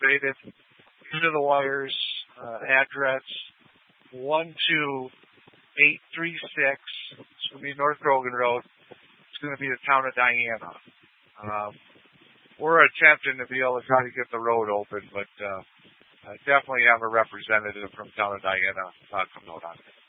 excavated into the wires. Address 12836. It's going to be North Grogan Road. It's going to be the town of Diana. We're attempting to be able to try to get the road open, but definitely have a representative from town of Diana come out on it.